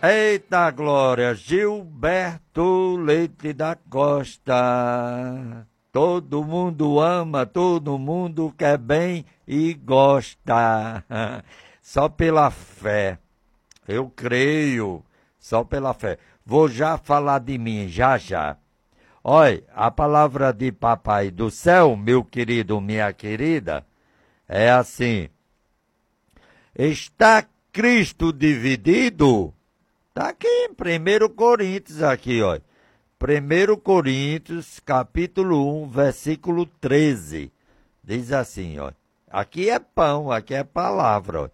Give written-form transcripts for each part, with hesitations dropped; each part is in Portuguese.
Eita glória, Gilberto Leite da Costa. Todo mundo ama, todo mundo quer bem e gosta. Só pela fé. Eu creio, só pela fé. Vou já falar de mim, já. Olha, a palavra de Papai do Céu, meu querido, minha querida, é assim. Está Cristo dividido? Está aqui em 1 Coríntios, aqui, ó. 1 Coríntios, capítulo 1, versículo 13. Diz assim, ó. Aqui é pão, aqui é palavra, ó.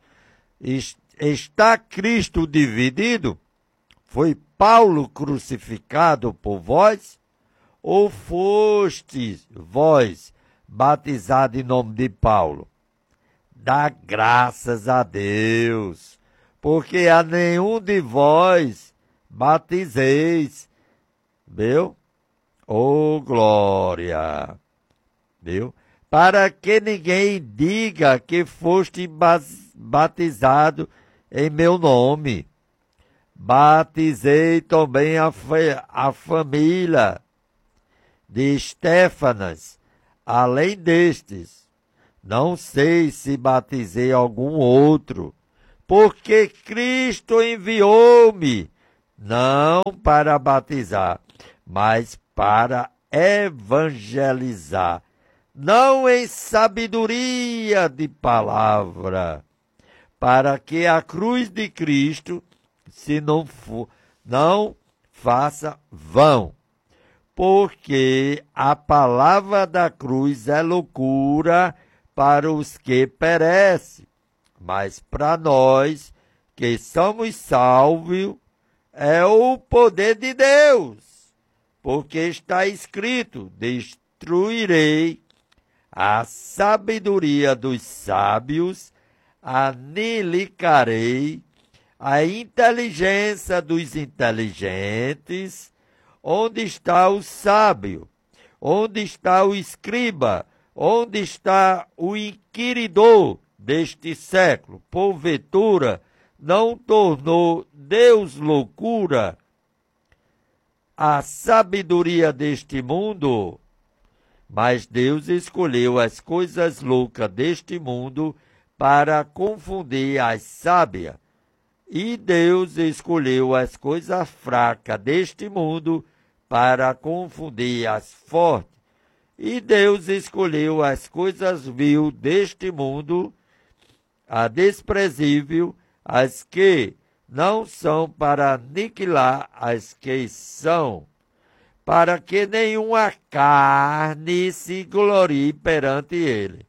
Está Cristo dividido? Foi Paulo crucificado por vós? Ou fostes vós batizados em nome de Paulo? Dá graças a Deus, porque a nenhum de vós batizeis, viu? Oh, glória, viu? Para que ninguém diga que foste batizado em meu nome. Batizei também a família de Estéfanas, além destes. Não sei se batizei algum outro, porque Cristo enviou-me, não para batizar, mas para evangelizar, não em sabedoria de palavra, para que a cruz de Cristo, se não faça vão. Porque a palavra da cruz é loucura para os que perecem, mas para nós que somos salvos é o poder de Deus, porque está escrito: destruirei a sabedoria dos sábios, aniquilarei a inteligência dos inteligentes. Onde está o sábio? Onde está o escriba? Onde está o inquiridor deste século? Porventura, não tornou Deus loucura a sabedoria deste mundo? Mas Deus escolheu as coisas loucas deste mundo para confundir as sábias. E Deus escolheu as coisas fracas deste mundo para confundir as fortes. E Deus escolheu as coisas vil deste mundo, a desprezível, as que não são, para aniquilar as que são, para que nenhuma carne se glorie perante ele.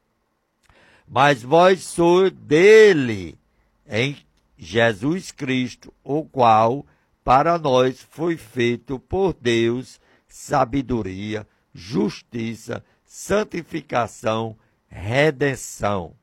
Mas vós sois dele, em Jesus Cristo, o qual para nós foi feito por Deus sabedoria, justiça, santificação, redenção.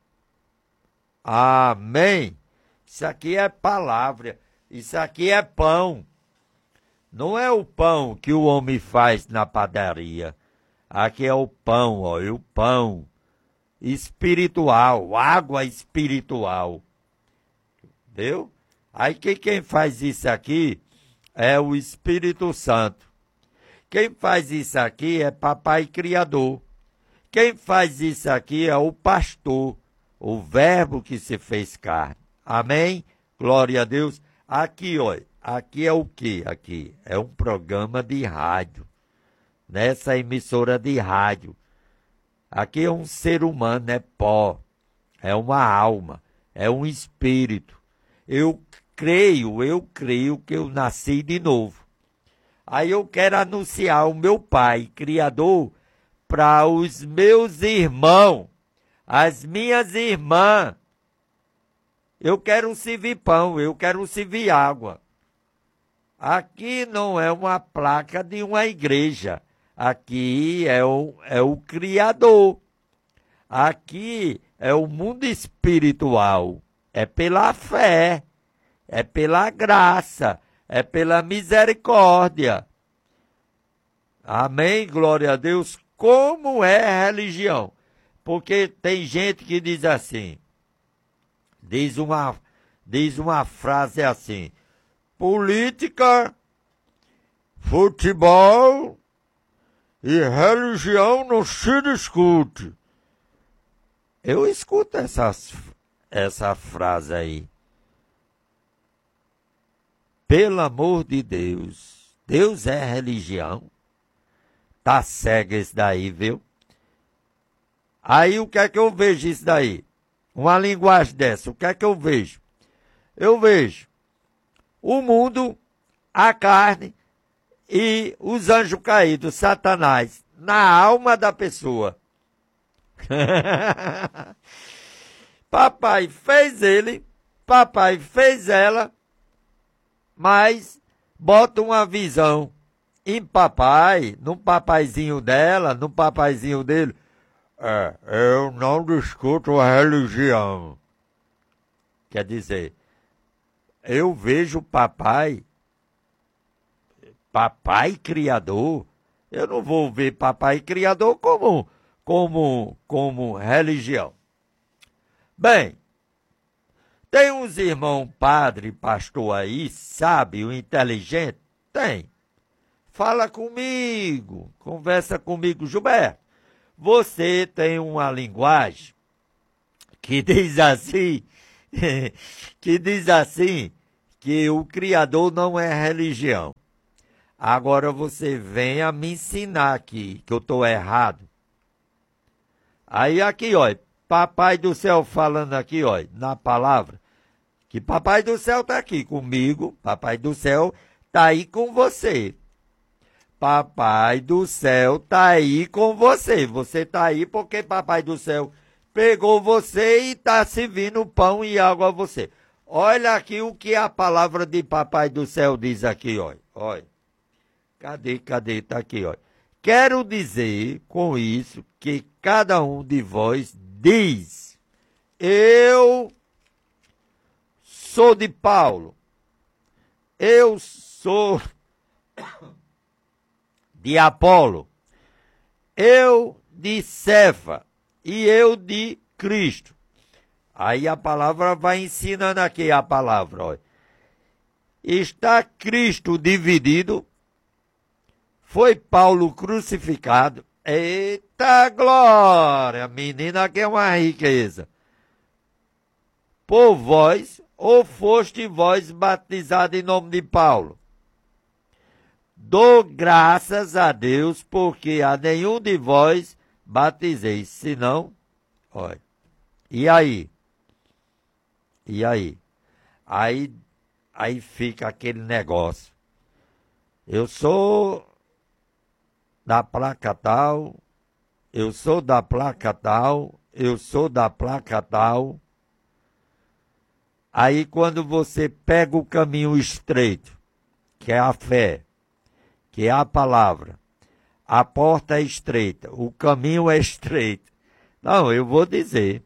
Amém? Isso aqui é palavra, isso aqui é pão. Não é o pão que o homem faz na padaria. Aqui é o pão, ó, o pão espiritual, água espiritual. Entendeu? Aí quem faz isso aqui é o Espírito Santo. Quem faz isso aqui é Papai Criador. Quem faz isso aqui é o pastor, o Verbo que se fez carne. Amém? Glória a Deus. Aqui, olha, aqui é o quê? Aqui é um programa de rádio, nessa emissora de rádio. Aqui é um ser humano, é pó, é uma alma, é um espírito. Eu creio que eu nasci de novo. Aí eu quero anunciar o meu Pai, Criador, para os meus irmãos, as minhas irmãs. Eu quero servir pão, eu quero servir água. Aqui não é uma placa de uma igreja. Aqui é o Criador. Aqui é o mundo espiritual. É pela fé, é pela graça, é pela misericórdia. Amém? Glória a Deus. Como é a religião? Porque tem gente que diz assim, diz uma frase assim: política, futebol e religião não se discute. Eu escuto essa frase aí. Pelo amor de Deus, Deus é religião. Tá cego esse daí, viu? Aí o que é que eu vejo isso daí? Uma linguagem dessa, o que é que eu vejo? Eu vejo o mundo, a carne e os anjos caídos, Satanás, na alma da pessoa. Papai fez ele, papai fez ela, mas bota uma visão em papai, no papaizinho dela, no papaizinho dele. Eu não discuto a religião. Quer dizer, eu vejo papai criador. Eu não vou ver papai criador como religião. Bem, tem uns irmãos padre, pastor aí, sábio, inteligente? Tem. Fala comigo, conversa comigo, Gilberto. Você tem uma linguagem que diz assim, que o Criador não é religião. Agora você venha me ensinar aqui, que eu estou errado. Aí aqui, ó, Papai do Céu falando aqui, ó, na palavra, que Papai do Céu está aqui comigo, Papai do Céu está aí com você. Papai do Céu está aí com você. Você está aí porque Papai do Céu pegou você e está servindo pão e água a você. Olha aqui o que a palavra de Papai do Céu diz aqui, ó. Olha. Cadê? Tá aqui, ó. Quero dizer com isso que cada um de vós diz: eu sou de Paulo, eu sou de Apolo, eu de Cefa e eu de Cristo. Aí a palavra vai ensinando aqui a palavra, ó. Está Cristo dividido? Foi Paulo crucificado? Eita glória, menina, que é uma riqueza. Por vós, ou foste vós batizado em nome de Paulo? Dou graças a Deus, porque a nenhum de vós batizei, senão, olha, e aí? E aí? Aí fica aquele negócio. Eu sou da placa tal, eu sou da placa tal, eu sou da placa tal. Aí quando você pega o caminho estreito, que é a fé, que é a palavra, a porta é estreita, o caminho é estreito. Não, eu vou dizer.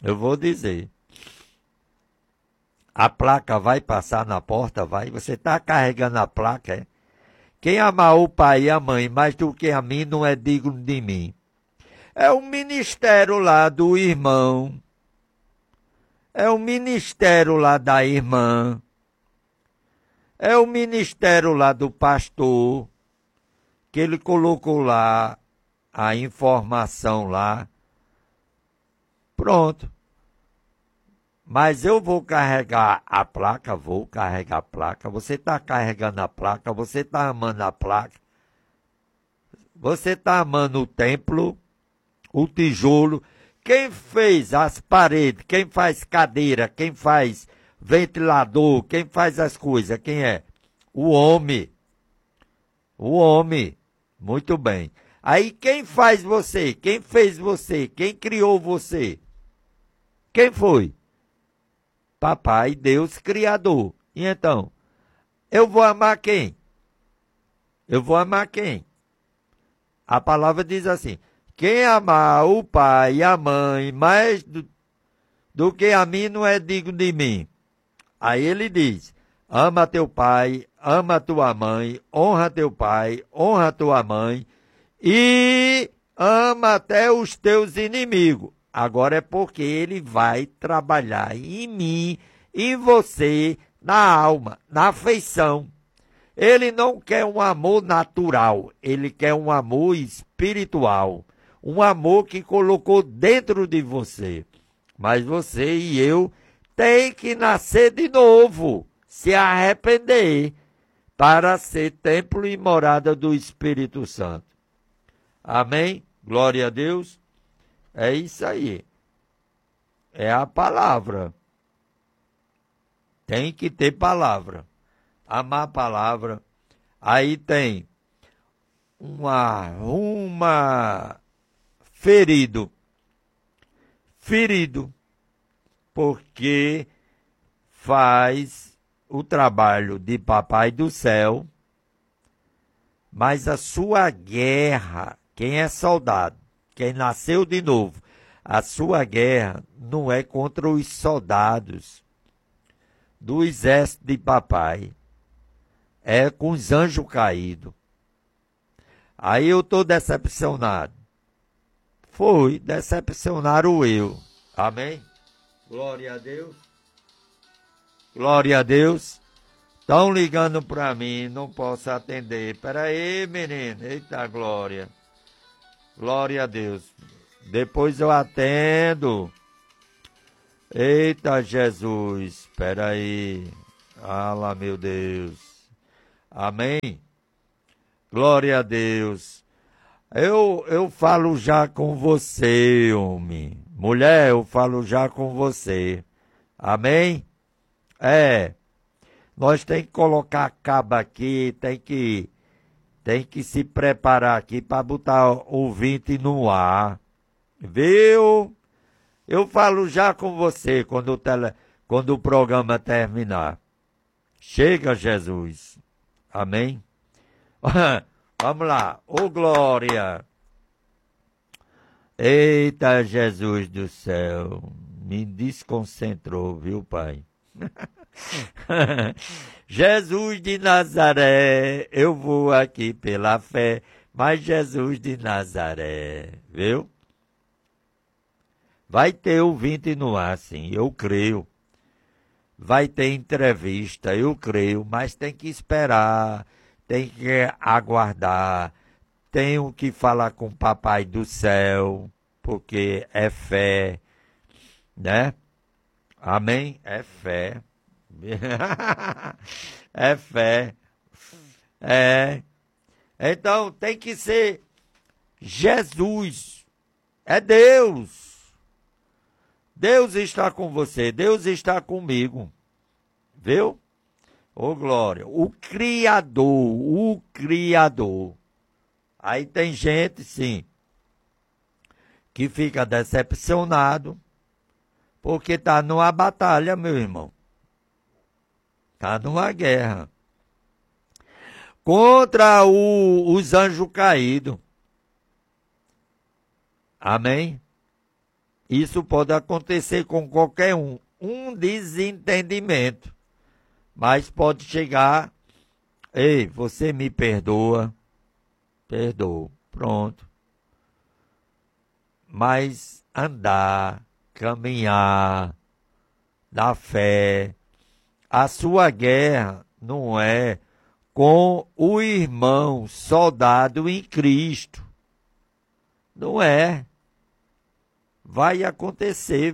A placa vai passar na porta, vai. Você está carregando a placa, é? Quem amar o pai e a mãe mais do que a mim não é digno de mim. É o ministério lá do irmão. É o ministério lá da irmã. É o ministério lá do pastor. Que ele colocou lá a informação lá. Pronto. Mas eu vou carregar a placa, você está carregando a placa, você está amando a placa, você está amando o templo, o tijolo. Quem fez as paredes, quem faz cadeira, quem faz ventilador, quem faz as coisas, quem é? O homem. O homem. Muito bem. Aí quem faz você? Quem fez você? Quem criou você? Quem foi? Papai, Deus Criador. E então, eu vou amar quem? Eu vou amar quem? A palavra diz assim: quem amar o pai e a mãe mais do que a mim não é digno de mim. Aí ele diz: ama teu pai, ama tua mãe, honra teu pai, honra tua mãe e ama até os teus inimigos. Agora é porque ele vai trabalhar em mim, em você, na alma, na afeição. Ele não quer um amor natural, ele quer um amor espiritual. Um amor que colocou dentro de você. Mas você e eu tem que nascer de novo, se arrepender, para ser templo e morada do Espírito Santo. Amém? Glória a Deus. É isso aí. É a palavra. Tem que ter palavra. Amar a palavra. Aí tem uma ferido. Ferido. Porque faz o trabalho de papai do céu, mas a sua guerra, quem é soldado, quem nasceu de novo, a sua guerra não é contra os soldados do exército de papai, é com os anjos caídos. Aí eu estou decepcionado. Decepcionaram eu. Amém? Glória a Deus. Glória a Deus. Estão ligando para mim, não posso atender. Espera aí, menino. Eita, glória. Glória a Deus. Depois eu atendo. Eita, Jesus. Espera aí. Ala, meu Deus. Amém? Glória a Deus. Eu falo já com você, homem. Mulher, eu falo já com você. Amém? Nós tem que colocar a caba aqui, tem que se preparar aqui para botar o ouvinte no ar. Viu? Eu falo já com você quando o programa terminar. Chega, Jesus. Amém? Vamos lá. Ô, glória. Eita, Jesus do céu. Me desconcentrou, viu, Pai? Jesus de Nazaré, eu vou aqui pela fé, mas Jesus de Nazaré, viu? Vai ter ouvinte no ar, sim, eu creio. Vai ter entrevista, eu creio, mas tem que esperar, tem que aguardar, tenho que falar com o Papai do Céu, porque é fé, né? Amém? É fé. É fé. Então tem que ser Jesus. É Deus. Deus está com você. Deus está comigo. Viu? Ô, glória. O Criador. Aí tem gente, sim, que fica decepcionado, porque está numa batalha, meu irmão. Está numa guerra. Contra os anjos caídos. Amém? Isso pode acontecer com qualquer um. Um desentendimento. Mas pode chegar. Ei, você me perdoa. Perdoa. Pronto. Mas andar, caminhar na fé. A sua guerra não é com o irmão soldado em Cristo. Não é. Vai acontecer,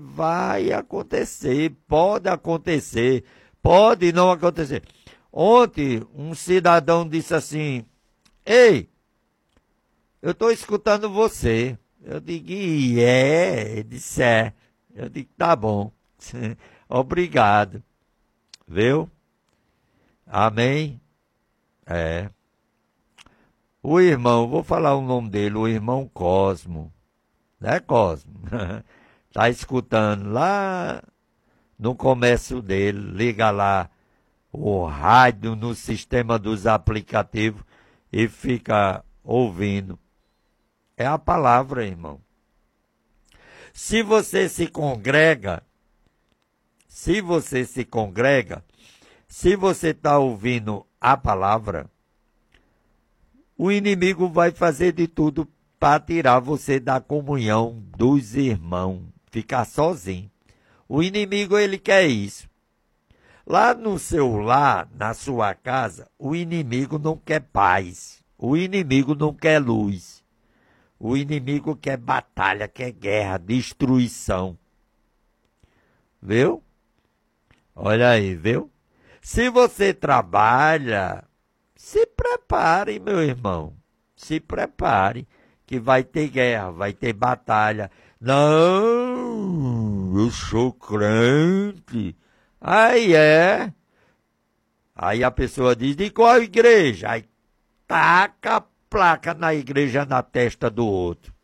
pode não acontecer. Ontem, um cidadão disse assim, ei, eu estou escutando você. Eu digo, ele disse, Eu digo, tá bom, obrigado. Viu? Amém? O irmão, vou falar o nome dele, o irmão Cosmo. Né, Cosmo? Tá escutando lá no comércio dele, liga lá o rádio no sistema dos aplicativos e fica ouvindo. É a palavra, irmão. Se você se congrega, se você está ouvindo a palavra, o inimigo vai fazer de tudo para tirar você da comunhão dos irmãos, ficar sozinho. O inimigo, ele quer isso. Lá no seu lar, na sua casa, o inimigo não quer paz. O inimigo não quer luz. O inimigo quer batalha, quer guerra, destruição. Viu? Olha aí, viu? Se você trabalha, se prepare, meu irmão. Se prepare, que vai ter guerra, vai ter batalha. Não, eu sou crente. Aí é. Aí a pessoa diz, de qual igreja? Aí taca a placa na igreja na testa do outro.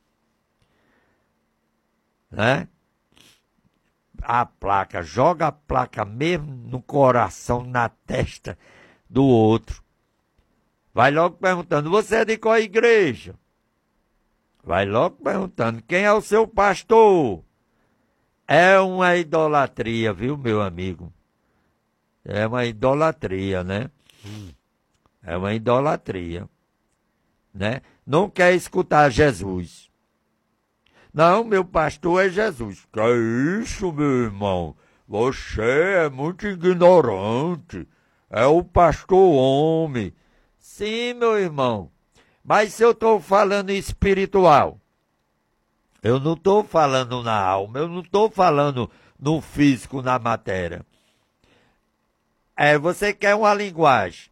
Né? A placa, joga a placa mesmo no coração, na testa do outro. Vai logo perguntando, você é de qual igreja? Vai logo perguntando, quem é o seu pastor? É uma idolatria, viu, meu amigo? É uma idolatria, né? É uma idolatria, né? Não quer escutar Jesus. Não, meu pastor é Jesus. Que é isso, meu irmão? Você é muito ignorante. É o pastor homem. Sim, meu irmão. Mas se eu estou falando espiritual, eu não estou falando na alma, eu não estou falando no físico, na matéria. Você quer uma linguagem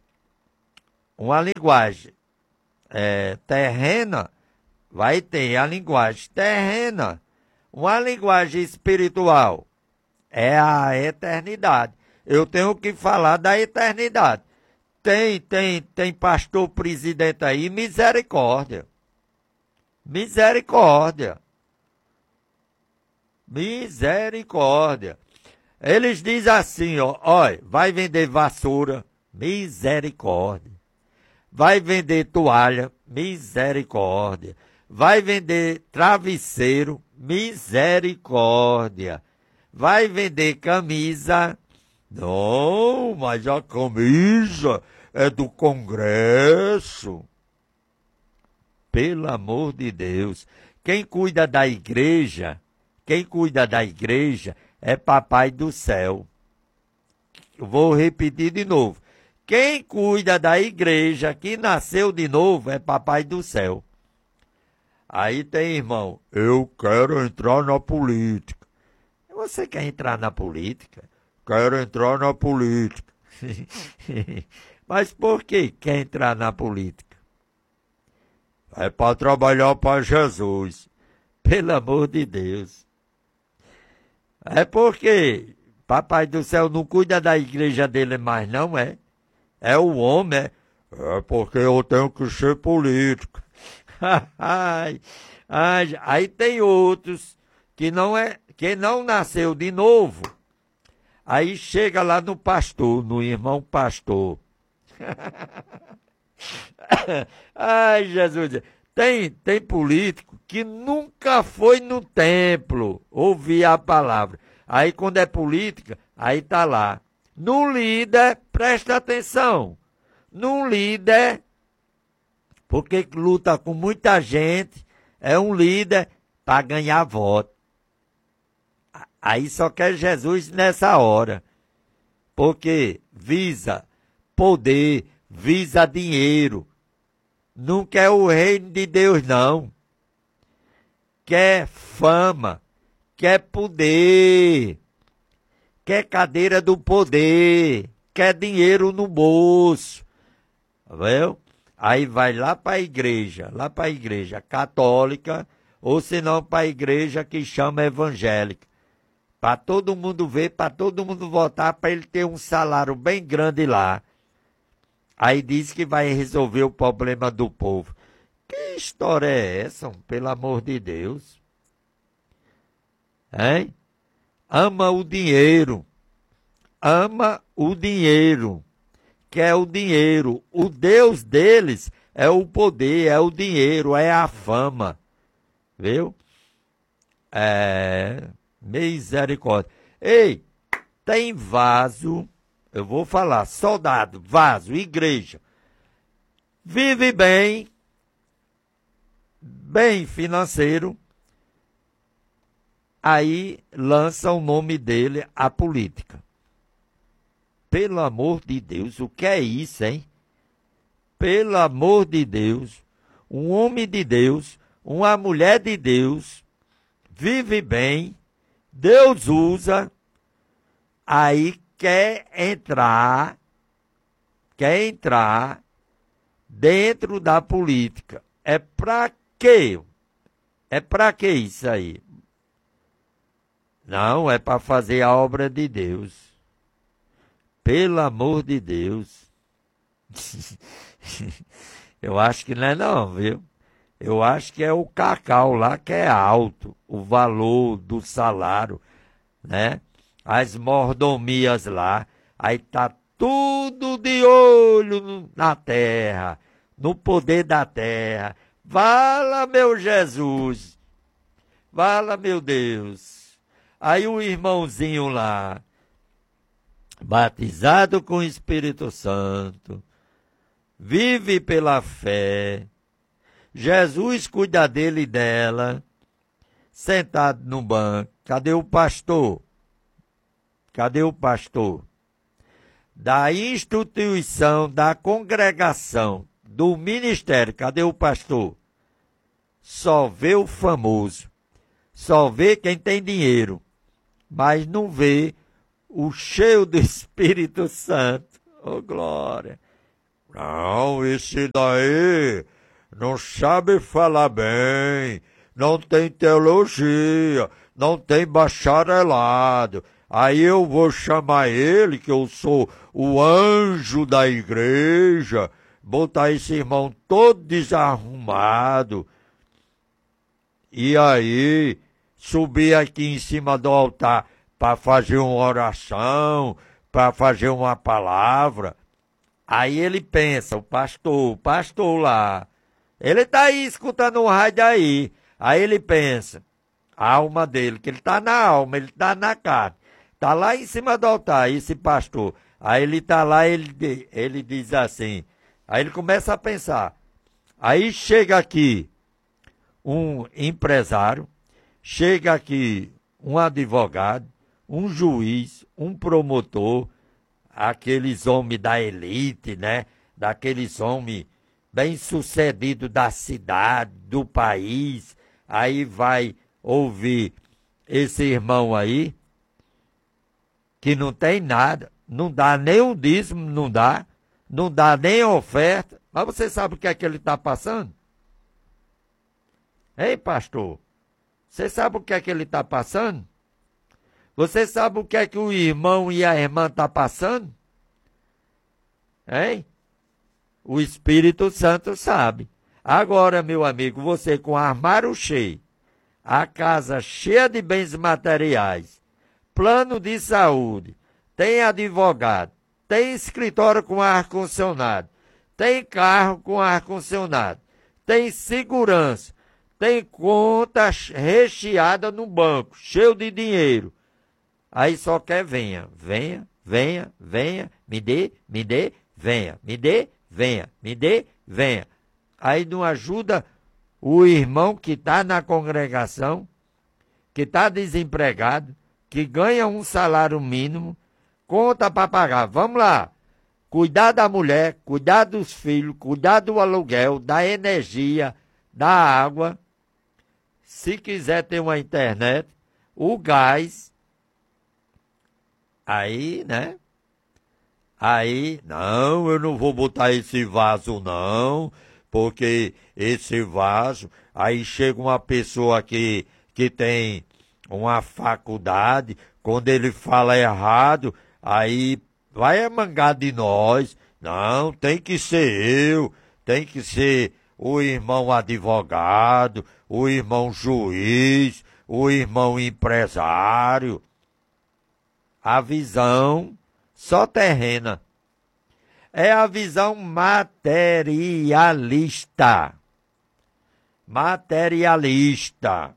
terrena, vai ter a linguagem terrena. Uma linguagem espiritual é a eternidade. Eu tenho que falar da eternidade. Tem pastor presidente aí, misericórdia. Misericórdia. Misericórdia. Eles dizem assim, ó, olha, vai vender vassoura, misericórdia. Vai vender toalha, misericórdia. Vai vender travesseiro, misericórdia. Vai vender camisa. Não, mas a camisa é do Congresso. Pelo amor de Deus. Quem cuida da igreja é Papai do céu. Eu vou repetir de novo. Quem cuida da igreja que nasceu de novo é Papai do céu. Aí tem, irmão, eu quero entrar na política. Você quer entrar na política? Quero entrar na política. Mas por que quer entrar na política? É para trabalhar para Jesus. Pelo amor de Deus. É porque Papai do céu não cuida da igreja dele mais, não é? É o homem, é? É porque eu tenho que ser político. Aí tem outros que não nasceu de novo. Aí chega lá no pastor, no irmão pastor. Ai, Jesus. Tem político que nunca foi no templo ouvir a palavra. Aí quando é política, aí tá lá. No líder, presta atenção. No líder, porque luta com muita gente, é um líder para ganhar voto. Aí só quer Jesus nessa hora. Porque visa poder, visa dinheiro. Não quer o reino de Deus, não. Quer fama, quer poder, quer cadeira do poder, quer dinheiro no bolso. Viu? Aí vai lá para a igreja católica, ou senão para a igreja que chama evangélica. Para todo mundo ver, para todo mundo votar, para ele ter um salário bem grande lá. Aí diz que vai resolver o problema do povo. Que história é essa, pelo amor de Deus? Hein? Ama o dinheiro. Ama o dinheiro. Quer o dinheiro. O Deus deles é o poder, é o dinheiro, é a fama. Viu? Misericórdia. Ei, tem vaso, eu vou falar, soldado, vaso, igreja. Vive bem financeiro. Aí lança o nome dele à política. Pelo amor de Deus, o que é isso, hein? Pelo amor de Deus, um homem de Deus, uma mulher de Deus, vive bem, Deus usa, aí quer entrar dentro da política. É pra quê? É pra que isso aí? Não, é para fazer a obra de Deus. Pelo amor de Deus. Eu acho que não é não, viu? Eu acho que é o cacau lá que é alto, o valor do salário, né? As mordomias lá, aí tá tudo de olho na terra, no poder da terra. Vala, meu Jesus, vala, meu Deus. Aí o irmãozinho lá, batizado com o Espírito Santo, vive pela fé, Jesus cuida dele e dela, sentado no banco. Cadê o pastor? Cadê o pastor? Da instituição, da congregação, do ministério, cadê o pastor? Só vê o famoso, só vê quem tem dinheiro, mas não vê o cheio do Espírito Santo. Oh, glória! Não, esse daí não sabe falar bem, não tem teologia, não tem bacharelado. Aí eu vou chamar ele, que eu sou o anjo da igreja, botar esse irmão todo desarrumado, e aí subir aqui em cima do altar para fazer uma oração, para fazer uma palavra. Aí ele pensa, o pastor lá, ele está aí escutando um rádio aí. Aí ele pensa, a alma dele, que ele está na alma, ele está na carne, está lá em cima do altar, esse pastor. Aí ele está lá, ele diz assim, aí ele começa a pensar. Aí chega aqui um empresário, chega aqui um advogado, um juiz, um promotor, aqueles homens da elite, né? Daqueles homens bem-sucedidos da cidade, do país. Aí vai ouvir esse irmão aí, que não tem nada, não dá nem um dízimo, não dá nem oferta. Mas você sabe o que é que ele está passando? Ei, pastor, você sabe o que é que ele está passando? Você sabe o que é que o irmão e a irmã estão passando? Hein? O Espírito Santo sabe. Agora, meu amigo, você com o armário cheio, a casa cheia de bens materiais, plano de saúde, tem advogado, tem escritório com ar-condicionado, tem carro com ar-condicionado, tem segurança, tem conta recheada no banco, cheio de dinheiro. Aí só quer venha, me dê, venha, me dê, venha, me dê, venha. Aí não ajuda o irmão que está na congregação, que está desempregado, que ganha um salário mínimo, conta para pagar. Vamos lá, cuidar da mulher, cuidar dos filhos, cuidar do aluguel, da energia, da água. Se quiser ter uma internet, o gás. Aí, né? Aí, não, eu não vou botar esse vaso não, porque esse vaso, aí chega uma pessoa que tem uma faculdade, quando ele fala errado, aí vai mangar de nós. Não, tem que ser eu, tem que ser o irmão advogado, o irmão juiz, o irmão empresário. A visão só terrena. É a visão materialista. Materialista,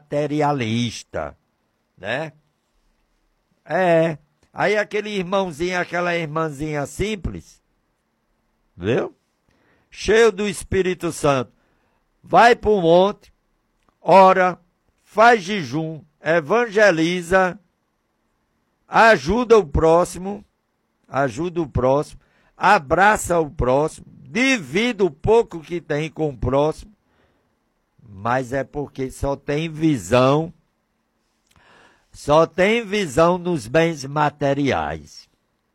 né? É. Aí aquele irmãozinho, aquela irmãzinha simples, viu? Cheio do Espírito Santo, vai para o monte, ora, faz jejum, evangeliza, ajuda o próximo, ajuda o próximo, abraça o próximo, divide o pouco que tem com o próximo, mas é porque só tem visão nos bens materiais.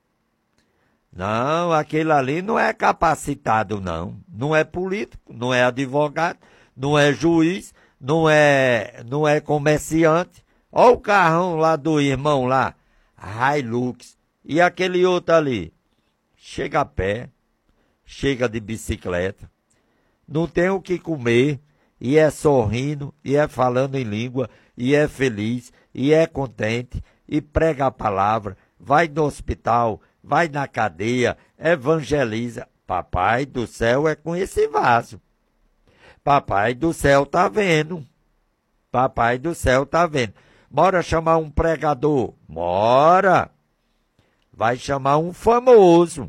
Não, aquele ali não é capacitado, não. Não é político, não é advogado, não é juiz, não é comerciante. Olha o carrão lá do irmão lá, Hilux. E aquele outro ali, chega a pé, chega de bicicleta, não tem o que comer, e é sorrindo, e é falando em língua, e é feliz, e é contente, e prega a palavra, vai no hospital, vai na cadeia, evangeliza. Papai do céu é com esse vaso. Papai do céu tá vendo. Papai do céu tá vendo. Bora chamar um pregador? Bora! Vai chamar um famoso.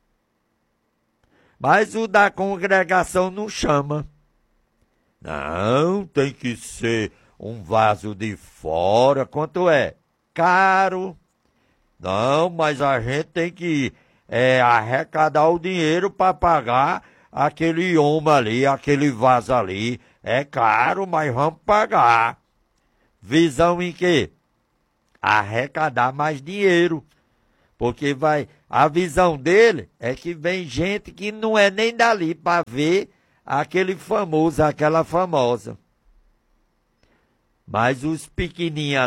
Mas o da congregação não chama. Não, tem que ser um vaso de fora. Quanto é? Caro. Não, mas a gente tem que arrecadar o dinheiro para pagar aquele homem ali, aquele vaso ali. É caro, mas vamos pagar. Visão em quê? Arrecadar mais dinheiro. Porque a visão dele é que vem gente que não é nem dali para ver aquele famoso, aquela famosa. Mas os pequenininhos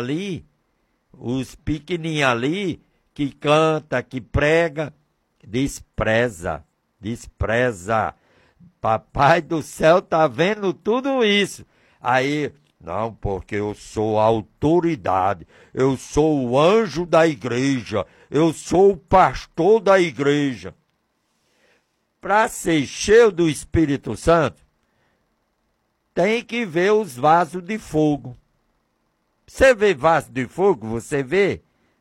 ali, que canta, que prega, despreza. Papai do céu tá vendo tudo isso. Aí, não, porque eu sou a autoridade, eu sou o anjo da igreja, eu sou o pastor da igreja. Para ser cheio do Espírito Santo, tem que ver os vasos de fogo. Você vê vaso de fogo? Você vê?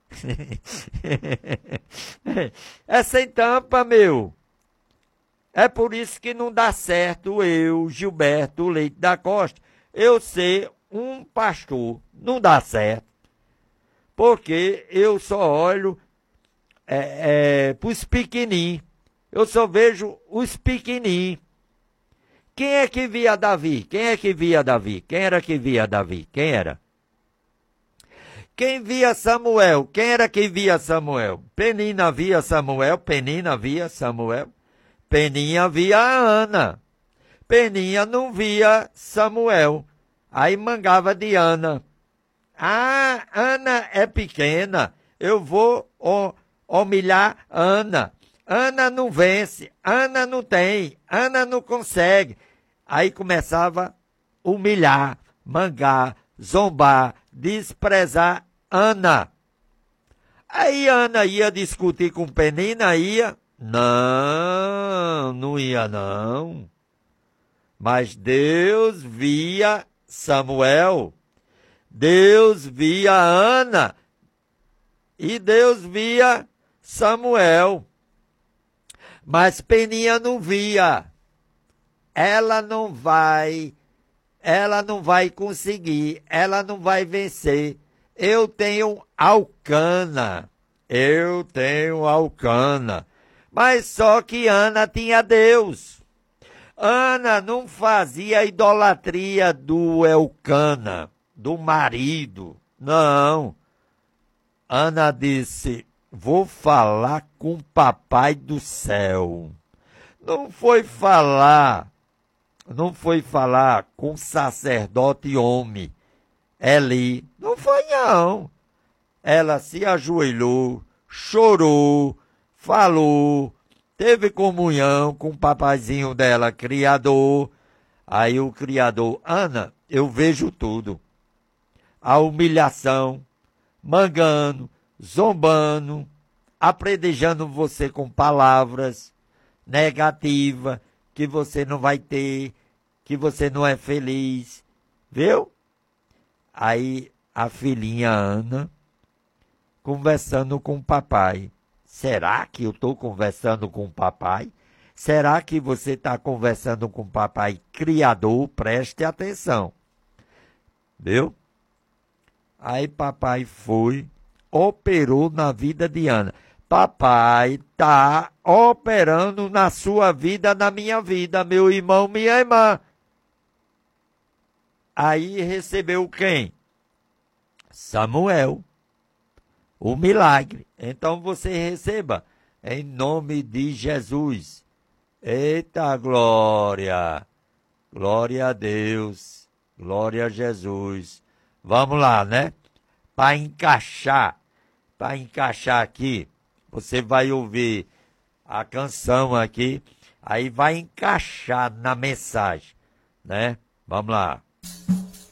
É sem tampa, meu. É por isso que não dá certo eu, Gilberto Leite da Costa, eu ser um pastor. Não dá certo. Porque eu só olho para os pequenininhos. Eu só vejo os pequenininhos. Quem é que via Davi? Quem é que via Davi? Quem era que via Davi? Quem era? Quem via Samuel? Quem era que via Samuel? Penina via Samuel, Penina via Samuel. Peninha via a Ana. Peninha não via Samuel. Aí mangava de Ana. Ah, Ana é pequena. Eu vou humilhar Ana. Ana não vence. Ana não tem. Ana não consegue. Aí começava a humilhar, mangar, zombar, desprezar Ana. Aí Ana ia discutir com Penina, ia? Não ia não. Mas Deus via Samuel, Deus via Ana e Deus via Samuel. Mas Peninha não via. Ela não vai conseguir, ela não vai vencer. Eu tenho Alcana. Mas só que Ana tinha Deus. Ana não fazia idolatria do Elcana, do marido. Não. Ana disse, vou falar com o papai do céu. Não foi falar com sacerdote homem, Eli. Não foi não. Ela se ajoelhou, chorou, falou, teve comunhão com o papaizinho dela, criador. Aí o criador, Ana, eu vejo tudo. A humilhação, mangando, zombando, apredejando você com palavras negativas, que você não vai ter, que você não é feliz. Viu? Aí a filhinha Ana, conversando com o papai. Será que eu estou conversando com o papai? Será que você está conversando com o papai criador? Preste atenção. Viu? Aí papai foi, operou na vida de Ana. papai está operando na sua vida, na minha vida, meu irmão, minha irmã. Aí recebeu quem? Samuel, o milagre. Então você receba em nome de Jesus. Eita glória! Glória a Deus, glória a Jesus. Vamos lá, né? Para encaixar aqui, você vai ouvir a canção aqui, aí vai encaixar na mensagem, né? Vamos lá.